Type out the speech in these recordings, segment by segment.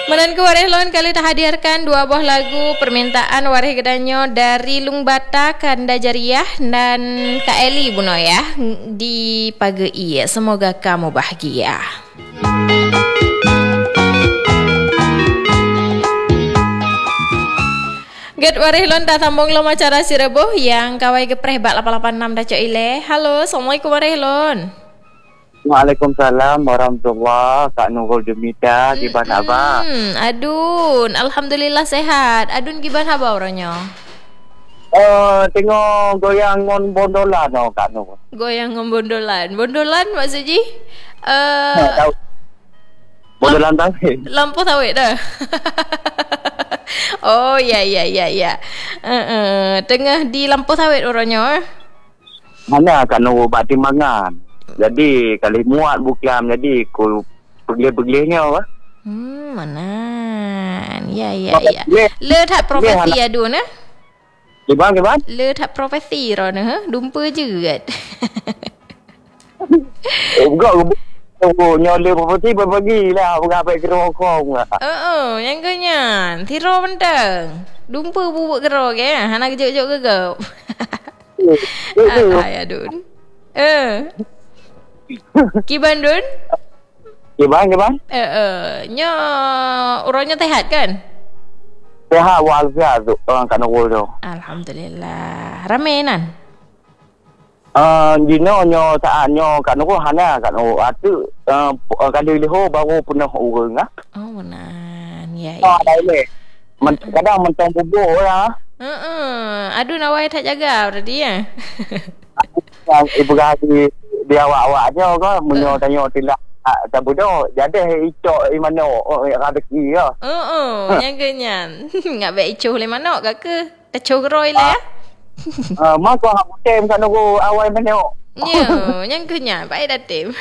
Menanku warih lon kali tak hadirkan dua buah lagu permintaan warih gedanyo dari Lung Bata, Kanda Jariah dan Kak Eli Bunoyah di pagi. Semoga kamu bahagia. Get warih lon tak sambung lo macara si rebuh yang kawai gepreh bak 886 daco ile. Halo, assalamualaikum warih lon. Waalaikumsalam warahmatullahi. Kak Nurul Demita, gimana abang? Adun, alhamdulillah sehat. Adun gimana abang orangnya? Tengok goyang ngon bondolan Kak Nurul. Goyang ngon bondolan. Bondolan maksudnya? Tahu. Bondolan tawit. Lampu tawit dah. Oh ya. Tengah di lampu sawit orangnya. Mana Kak Nurul buat timbangan. Jadi kali muat bukan jadi ku pergelih-pergelihnya apa? Mana? Ya. Le tak profesi adun eh? Gimana? Le tak profesi rona dumpa juga. Enggak nyoleh profesi berbagilah berapa kerokong lah. Yang kenyan. Tiro mentang. Dumpa bubuk kerok ke? Hana kejok-kejok gegap. Ay adun. Kiban dun? Kiban? Nya orangnya sehat kan? Sehat walafiat tu orang Kak Nurul tu. Alhamdulillah. Ramai nan? Dino nyo saatnya Kak Nurul hana Kak Nurul atu kali leho baru penuh orang ah. Oh benar. Ya. Kadang mentang bubuk lah. Aduh nawai tak jaga berarti ya. Ibu kaki dia awak-awaknya kan menyo tanya tilak tak bodoh jadi icok di mana rezeki ya. Yang kenyan. Ngak baik icoh le mana ke? Tecoh geroi le ya. Mak kau hak tem kan aku awal mana. Yang kenyan baik datim.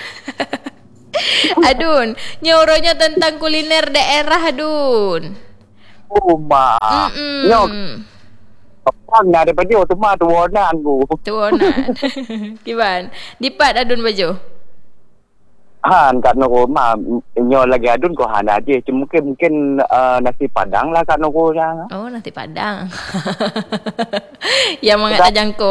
Adun, nyoronya tentang kuliner daerah Adun. Mak. Orang nak daripada tu mah tuanan bu. Tuanan. Kiban? Dipat adun baju? Han Kak Nurul mah nyo lagi adun ko han aja. Mungkin nasi padang lah Kak Nurul yang. Oh, nasi padang. Yang mangat tajangko.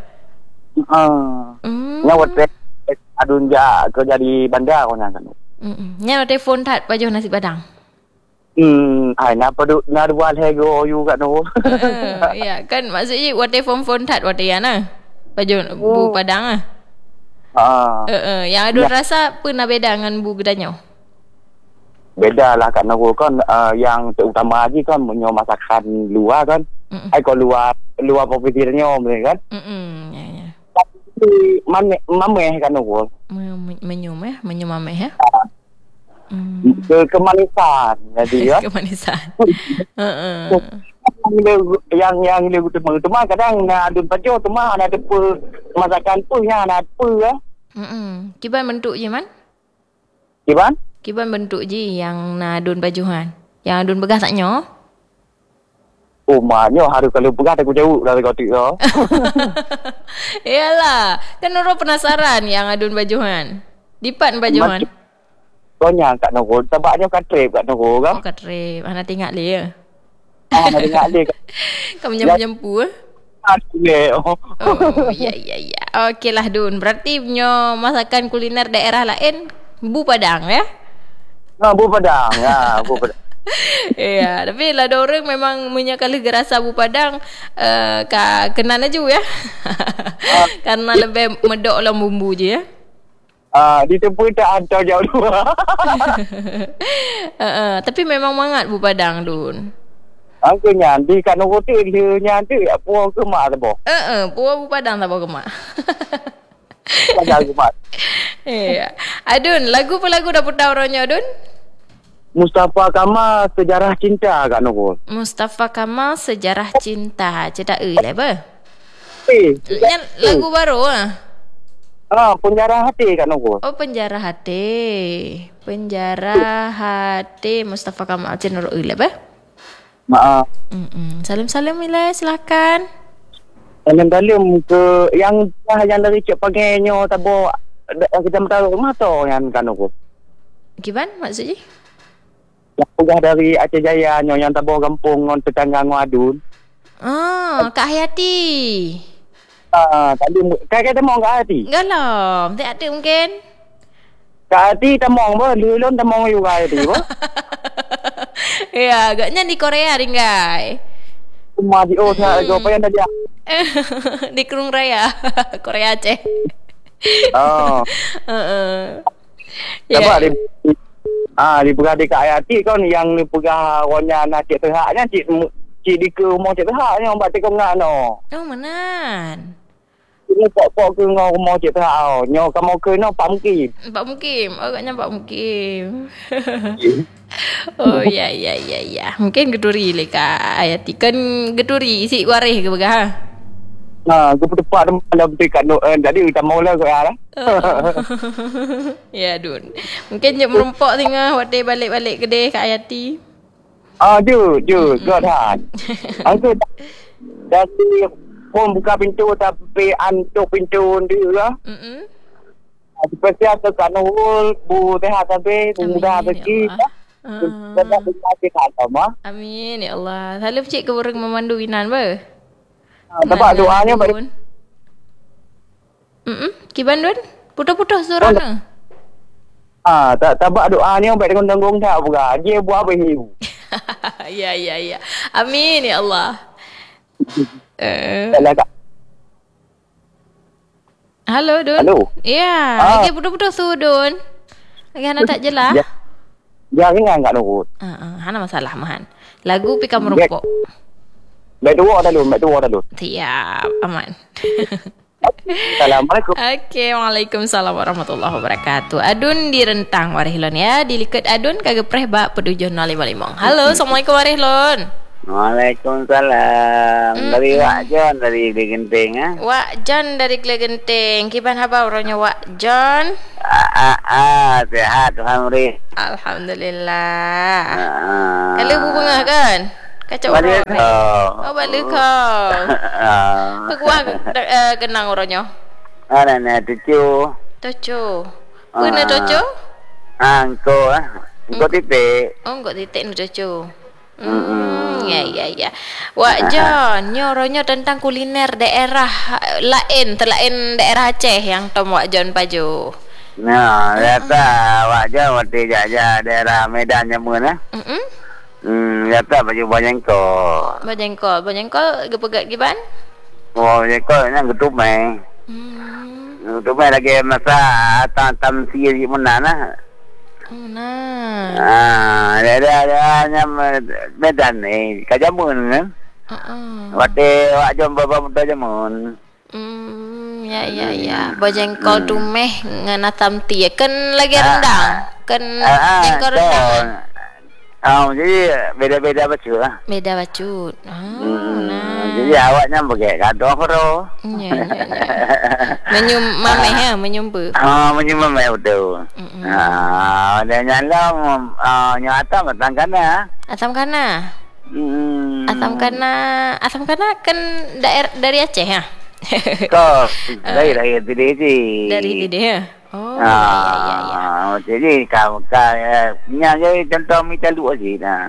Nyawat adun ja kerja di bandar ko nang kan. Nya telefon tat baju nasi padang. Ai napa du ngadual hego you Kak Nurul. Ya kan maksudnya wate phone tat wate yana. Baju bu padang yang adun rasa pernah beda dengan bu gedanyo. Beda lah Kak Nurul kan yang terutama lagi kan menyo masakan luar kan. Ai ko luar profesinya kan. Ya. Tapi mameh Kak Nurul. Menyum mameh ya. Kemanisan jadi ya. Kemanisan. Yang legu teman kadang nak ada baju tu mah ada masakan punya ada apa ya. Kiban bentuk je man? Kiban bentuk je yang nak adun bajuhan. Yang adun begah taknya. Oh maknya harus kalau begah aku jauh dari kotik tu. Iyalah, kan orang penasaran yang adun bajuhan. Dipat bajuhan. Soalnya Kak Nurul sebabnya kat trip Kak Nurul kan. Oh kat trip. Ana tengok le ya. Ana tengok le. Kamu nyampu-nyampu Oh ya. Okeylah Dun. Berarti punya masakan kuliner daerah lain bu padang ya? Bu padang ya, bu padang. Ya, tapi lah ada orang memang punya kali gerasa bu padang kenan aja ya. Karena lebih medok lah bumbu je ya. Di tempat tak ada jauh dua. Tapi memang mangat bu padang Dun. Angka nyanti Kak Nurul dia nyanti puang kemak tu boh. Puang bu padang tak bawa kemak. Padang kemak. Ya. Adun, lagu apa lagu dah putar orangnya Adun? Mustafa Kamal Sejarah Cinta Kak Nurul. Mustafa Kamal Sejarah Cinta. Cetak lah apa? Lagu baru Penjara Hati Kak Nurul. Oh, Penjara Hati. Penjara Hati Mustafa Kamal channel apa? Maaf. Salam-salam Mila, silakan. Salam ke yang dari cik pagainya tabo kita tahu rumah tu yang Kak Nurul. Gimana maksudnya? Yang pegah dari Aceh Jaya yang tabung kampung ngon tetangga ngadun. Kak Hayati. Tadi kata mau Kak Hati. Galam, tak ada mungkin. Kak Hati tamong ba, lulun tamong yu Kak Hati ba. Ya, agaknya di Korea ringgai. Cuma di Osaka go pa yan dia. Di Kerung Raya, Korea Aceh. Sebab di beradik Kak Hati kan yang ni pegah ronya nak cik terhaknya cik di ke rumah cik terhaknya orang batik kau ngak no. Oh, menan. Ini pok-pok ke rumah cik terhak nyo kamu ke no Pak Mukim. Pak Mukim, agaknya Pak Mukim. Oh, ya. Mungkin geduri le Kak Hayati. Kan geduri isi warih ke begah. Ke tepat dalam dekat no tadi kita mau lah kau ya. Ya, Dun. Mungkin je merempok tengah waktu balik-balik kedai Kak Hayati. Ju, godhan. Aku dari pun buka pintu tapi antuk pintu dia. Spesial ke kanul bu teh tapi mudah pergi. Amin ya Allah. Salam cik ke burung memandu winan ba? Tempat doanya balik. Kiban Dun? Putus-putus suaranya. Tak tabak doanya baik dengan tanggung tak buka. Dia buat apa hiu. Ya. Amin ya Allah. Halo Dun. Halo. Ya, lagi putus-putus tu Dun. Lagi Hana tak jelas. Ya enggak nurut. Hana masalah mahan. Lagu pika merupok. Baik tua dah Dun. Siap, aman. Assalamualaikum. Okey, waalaikumsalam warahmatullahi wabarakatuh. Adun di rentang Warihlon ya. Dilikat Adun kagak preh bak pedujon 055. Halo, assalamualaikum Warihlon. Waalaikumsalam. Dari Wak John dari Genting Wak John dari Genting. Kiban haba orangnya Wak John? Sehat Tuhan beri. Alhamdulillah. Kalau bubungah kan? Kacau orang. Balik kau. Pekuah kenang orangnya. Ana tuju. Puna tuju? Engko titik. Engko titik nu tuju. Ya. Wak John, nyoronya tentang kuliner daerah lain, terlain daerah Aceh yang Tom Wak John paju. Kata Wak John waktu jaja daerah Medan Jamun kata baju Bajengkol gepegat giban? Bajengkol yang getumai. Getumai lagi masa tamsi di mana ada Medan ni Kajamun kan. Waktu Wak John bapa muda Jamun. Ya. Bajengkol dumeh ngana tamti kan lagi rendang. Kan jengkol rendang. Jadi beda-beda bacut lah. Beda bacut. Jadi awaknya pakai kadang koro. Ya. Menyum mameh ya, menyumpu. Menyum mameh betul. Dan nyala nyata batang kana. Asam kana. Asam kana kan daerah dari Aceh ya. Dari Tidih. Dari Tidih ya. Oh, ya. Jadi punya je contoh minta lu aje dah.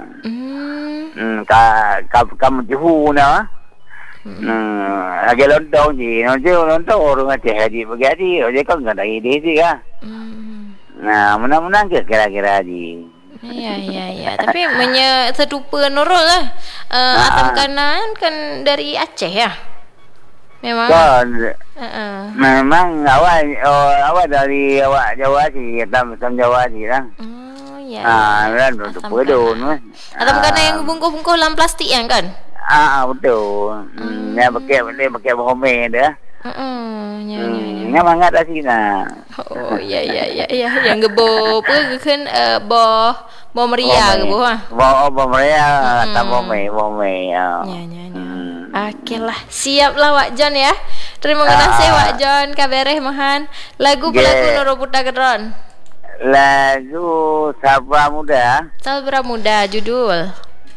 Kamu juhu na. Lagi lontong je, lontong orang Aceh haji begadi, je kan enggak ada ide sih kan. Menang-menang ke kira-kira haji. Ya. Tapi serupa nurul lah. Asam kanan kan dari Aceh ya. Memang. Memang awak dari awak Jawa sih, tam Jawa sih lah. Ya. Kan untuk pedun. Asam kana yang bungkus-bungkus dalam plastik yang kan? Betul. Dia pakai bohme dah. Ya. Mangat dah sini nah. Oh, ya. Yang gebo apa kan boh meriah gebo ah. Boh meriah, tak bohme. Ya. Okey lah. Siap lah Wak John ya. Terima kasih Wak John. Kabareh mahan. Lagu pelaku Noro Putra Gedron. Lagu Sabra Muda judul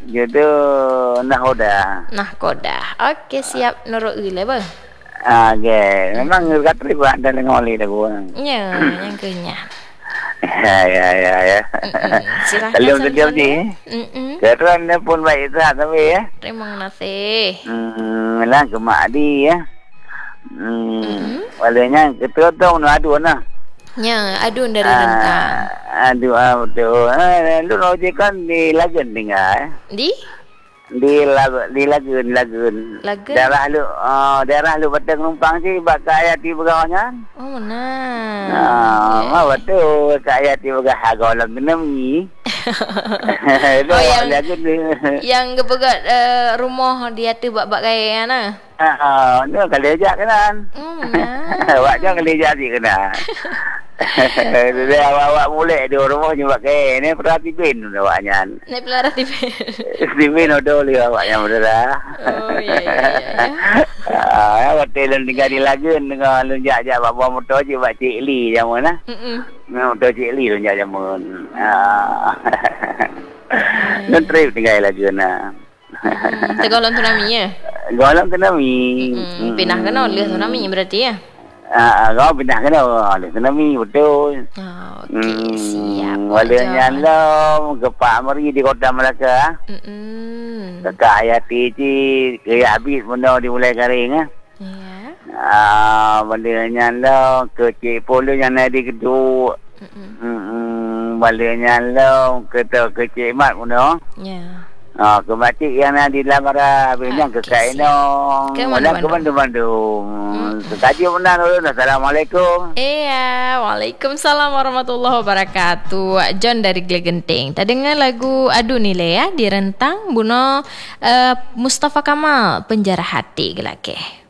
Nahkoda. Okey siap Noro ule bang. Memang kat ribuan dan ngoli dah gua. Ya, yang kenyang. Ya. Silahkan. Belum sejam ni. Kerana pun baik tak tapi ya. Terima kasih. Lah ke mak di ya. Walanya kita tahu nak adu nah. Ya, adun dari Rentang. Adu betul. Lu roje kan di Lagun tinggal. Di Lagun. Lagun. Daerah lu Batang Numpang sih bak Ayati begawanya. Oh, nah. Betul Kak Ayati begah galam benami. Yang gebegat rumah dia tu bak gaya nah. Ni kalau ajak kan. Awak jangan lejak sih kena. Dia awak mulai di rumah juga kayak ni perhatian tu awaknya. Ni pelara tipin. Tipin ada li awaknya betul. Oh iya. Awak telan tinggal di Lagun dengan lunjak bawa motor je buat Cik Li jam mana. Motor Cik Li lunjak jam mana. Nun trip tinggal Lagun nah. Tegolong tsunami ya? Golong tsunami. Pindah kena oleh tsunami berarti ya? Kau pindah kena oleh tsunami betul. Okey, siap. Walanya lo kepak mari di Kota Melaka. Kakak Hayati ci kaya habis benda dimulai kering ah. Ya. Walanya lo ke Cik Polo yang ada kedua. Walanya lo ke Cik Mat benda. Ya. Ke Makcik yang ada di Lamara Binyang ke Kainong. Ke Bandung. Kaji benar dulu. Assalamualaikum. Iya, waalaikumsalam warahmatullahi wabarakatuh. John dari Glegenting. Tadi dengar lagu Adu Nilai ya di Rentang Buno Mustafa Kamal Penjara Hati gelake.